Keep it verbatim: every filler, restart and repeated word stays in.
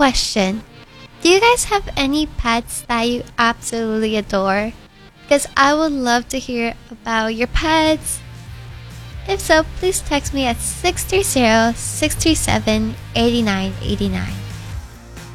question. Do you guys have any pets that you absolutely adore? Because I would love to hear about your pets. If so, please text me at six three zero, six three seven, eight nine eight nine.